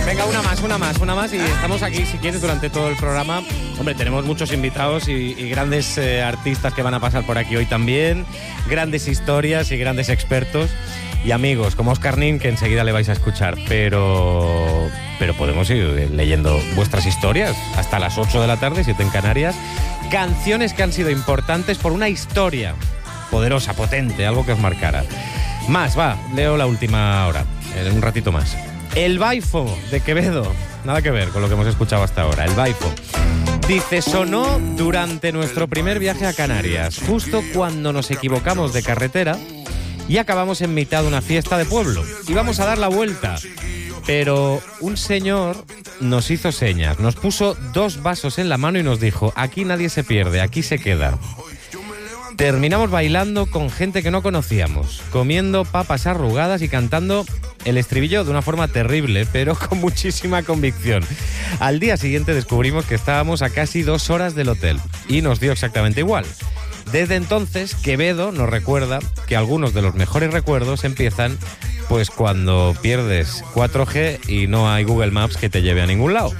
Venga, una más y estamos aquí, si quieres, durante todo el programa. Hombre, tenemos muchos invitados y grandes artistas que van a pasar por aquí hoy también, grandes historias y grandes expertos y amigos como Óscar Nin, que enseguida le vais a escuchar, pero podemos ir leyendo vuestras historias hasta las 8 de la tarde, 7 en Canarias. Canciones que han sido importantes por una historia poderosa, potente, algo que os marcara. Más, leo la última hora, en un ratito más. El Baifo de Quevedo, nada que ver con lo que hemos escuchado hasta ahora. El Baifo dice: sonó durante nuestro primer viaje a Canarias, justo cuando nos equivocamos de carretera y acabamos en mitad de una fiesta de pueblo. Íbamos a dar la vuelta, pero un señor nos hizo señas, nos puso 2 vasos en la mano y nos dijo: aquí nadie se pierde, aquí se queda. Terminamos bailando con gente que no conocíamos, comiendo papas arrugadas y cantando el estribillo de una forma terrible, pero con muchísima convicción. Al día siguiente descubrimos que estábamos a casi 2 horas del hotel y nos dio exactamente igual. Desde entonces, Quevedo nos recuerda que algunos de los mejores recuerdos empiezan pues cuando pierdes 4G y no hay Google Maps que te lleve a ningún lado.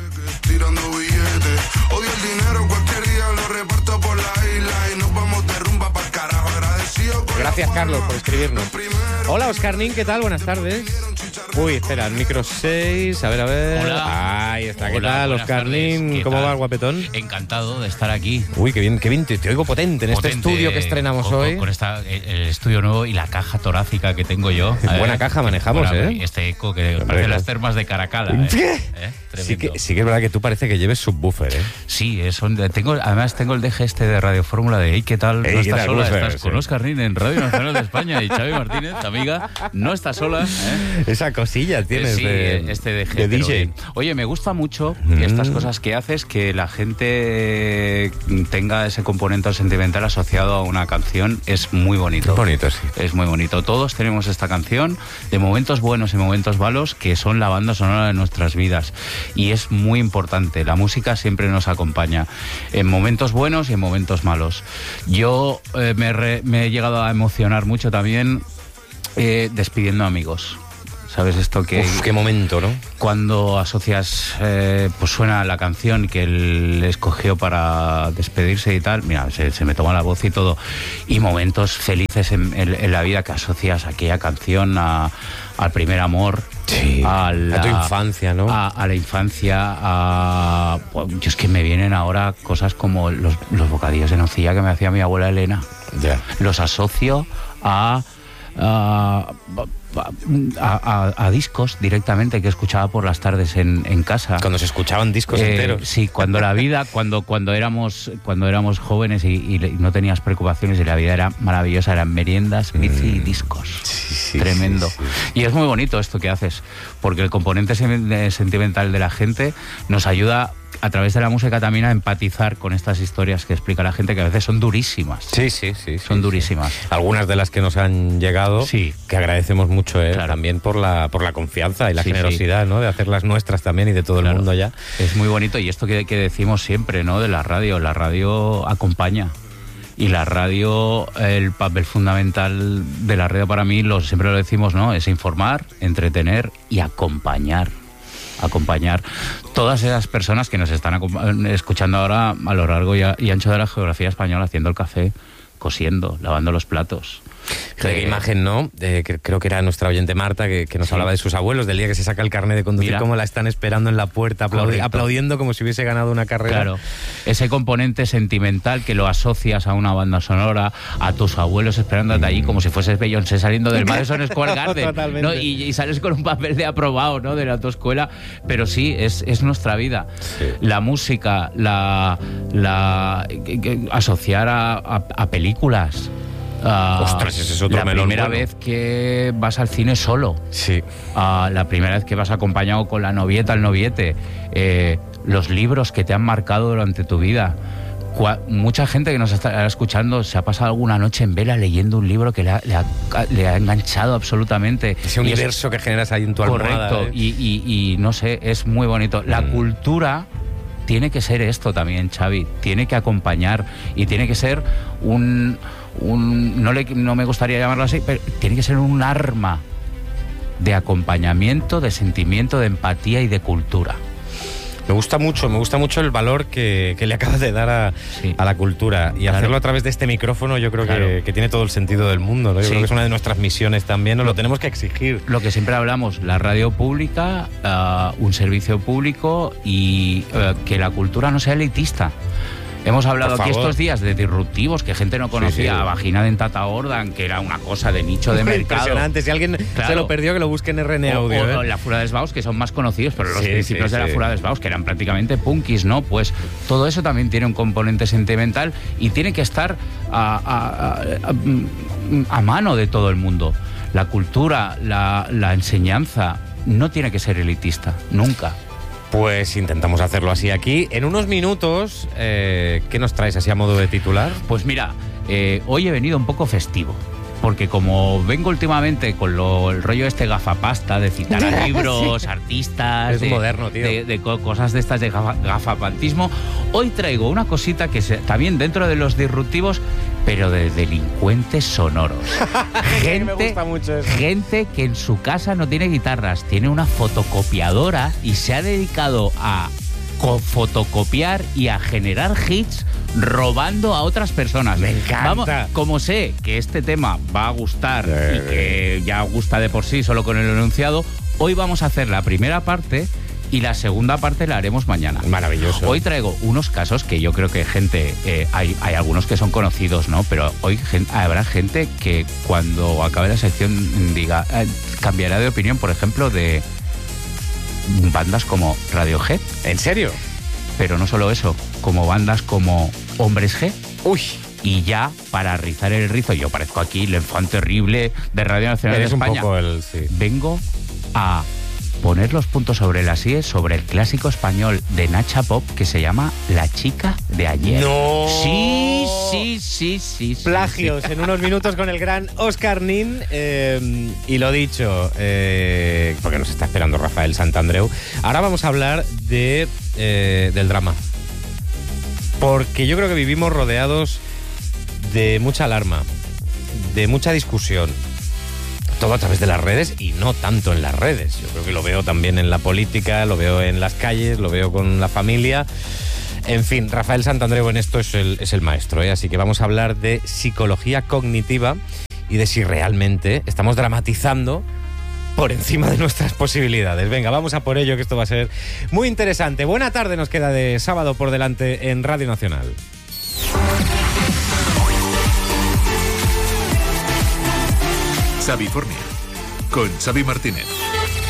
Gracias, Carlos, por escribirnos. Hola, Óscar Nin, ¿qué tal? Buenas tardes. Uy, espera, el micro 6, a ver. Hola. Ahí está, ¿qué tal, Óscar Nin? ¿Cómo va, guapetón? Encantado de estar aquí. Uy, qué bien, te oigo potente en este estudio que estrenamos hoy. Con el estudio nuevo y la caja torácica que tengo yo. Buena caja manejamos, Este eco que parece las termas de Caracala. Sí que es verdad que tú parece que lleves subwoofer, ¿eh? Sí, además tengo el deje este de Radio Fórmula de ¿qué tal? No estás sola, estás con Óscar Nin en Radio Nacional de España y Xavi Martínez, amiga, no estás sola, ¿eh? Esa cosilla tienes este deje de DJ. Oye, me gusta mucho estas cosas que haces, que la gente tenga ese componente sentimental asociado a una canción, es muy bonito. Es bonito, sí. Es muy bonito. Todos tenemos esta canción de momentos buenos y momentos malos que son la banda sonora de nuestras vidas. Y es muy importante. La música siempre nos acompaña en momentos buenos y en momentos malos. Yo me he llegado a emocionar mucho también despidiendo amigos. ¿Sabes esto que...? Uf, qué momento, ¿no? Cuando asocias, pues suena la canción que él escogió para despedirse y tal, mira, se me toma la voz y todo. Y momentos felices en la vida que asocias aquella canción al primer amor. Sí, a tu infancia, ¿no? A la infancia, yo es que me vienen ahora cosas como los bocadillos de nocilla que me hacía mi abuela Elena. Ya. Los asocio a discos directamente que escuchaba por las tardes en casa. Cuando se escuchaban discos enteros. Sí, cuando la vida, cuando éramos jóvenes y no tenías preocupaciones y la vida era maravillosa, eran meriendas, bici y discos. Sí, tremendo. Sí. Y es muy bonito esto que haces, porque el componente sentimental de la gente nos ayuda a través de la música también a empatizar con estas historias que explica la gente, que a veces son durísimas. Sí. Son durísimas. Algunas de las que nos han llegado, que agradecemos mucho, claro, también por la confianza y la generosidad, ¿no? De hacerlas nuestras también y de todo el mundo ya. Es muy bonito, y esto que decimos siempre, ¿no? De la radio acompaña. Y la radio, el papel fundamental de la radio para mí, siempre lo decimos, ¿no? Es informar, entretener y acompañar todas esas personas que nos están escuchando ahora a lo largo y ancho de la geografía española, haciendo el café, cosiendo, lavando los platos. Qué imagen, ¿no? Creo que era nuestra oyente Marta que nos hablaba de sus abuelos, del día que se saca el carnet de conducir, cómo la están esperando en la puerta, aplaudiendo como si hubiese ganado una carrera. Claro, ese componente sentimental que lo asocias a una banda sonora, a tus abuelos esperándote allí como si fueses Beyoncé saliendo del Madison Square Garden, ¿no? Y sales con un papel de aprobado, ¿no? De la autoescuela, pero sí, es nuestra vida. Sí. La música, asociar a películas. Ostras, ese es otro melón. La primera vez que vas al cine solo. Sí. La primera vez que vas acompañado con la novieta, el noviete. Los libros que te han marcado durante tu vida. Mucha gente que nos está escuchando se ha pasado alguna noche en vela leyendo un libro que le ha enganchado absolutamente. Ese universo que generas ahí en tu almohada. Correcto. Y no sé, es muy bonito. La cultura tiene que ser esto también, Xavi. Tiene que acompañar y tiene que ser no me gustaría llamarlo así, pero tiene que ser un arma de acompañamiento, de sentimiento, de empatía y de cultura. Me gusta mucho el valor que le acabas de dar a la cultura. Y hacerlo a través de este micrófono yo creo que tiene todo el sentido del mundo, ¿no? Yo creo que es una de nuestras misiones también, nos lo tenemos que exigir. Lo que siempre hablamos, la radio pública, un servicio público y que la cultura no sea elitista. Hemos hablado aquí estos días de disruptivos, que gente no conocía, Vagina Dentata Ordan, que era una cosa de nicho de mercado. Impresionante, si alguien se lo perdió, que lo busque en RN Audio. O la Fura des Baus, que son más conocidos, pero los principios de la Fura des Baus, que eran prácticamente punkis, ¿no? Pues todo eso también tiene un componente sentimental y tiene que estar a mano de todo el mundo. La cultura, la enseñanza, no tiene que ser elitista, nunca. Pues intentamos hacerlo así aquí. En unos minutos, ¿qué nos traes así a modo de titular? Pues mira, hoy he venido un poco festivo. Porque como vengo últimamente con el rollo gafapasta, de citar a libros, artistas, es moderno, tío. De cosas de estas de gafapantismo, hoy traigo una cosita que también dentro de los disruptivos, pero de delincuentes sonoros. Me gusta mucho eso. Gente que en su casa no tiene guitarras, tiene una fotocopiadora y se ha dedicado a fotocopiar y a generar hits robando a otras personas. Me encanta. Vamos, como sé que este tema va a gustar y que ya gusta de por sí solo con el enunciado, hoy vamos a hacer la primera parte y la segunda parte la haremos mañana. Maravilloso. Hoy traigo unos casos que yo creo que gente, hay algunos que son conocidos, ¿no? Pero hoy habrá gente que cuando acabe la sección diga, cambiará de opinión, por ejemplo, de bandas como Radiohead. ¿En serio? Pero no solo eso, como bandas como Hombres G. Uy. Y ya, para rizar el rizo, yo parezco aquí el fan terrible de Radio Nacional de España. Un poco Vengo a poner los puntos sobre las IES sobre el clásico español de Nacha Pop que se llama La chica de ayer. ¡No! Sí. Plagios en unos minutos con el gran Óscar Nin. Y lo dicho, porque nos está esperando Rafael Santandreu. Ahora vamos a hablar del drama. Porque yo creo que vivimos rodeados de mucha alarma, de mucha discusión. Todo a través de las redes y no tanto en las redes. Yo creo que lo veo también en la política, lo veo en las calles, lo veo con la familia. En fin, Rafael Santandreu en esto es el maestro, ¿eh? Así que vamos a hablar de psicología cognitiva y de si realmente estamos dramatizando por encima de nuestras posibilidades. Venga, vamos a por ello, que esto va a ser muy interesante. Buena tarde nos queda de sábado por delante en Radio Nacional. Xavifornia, con Xavi Martínez.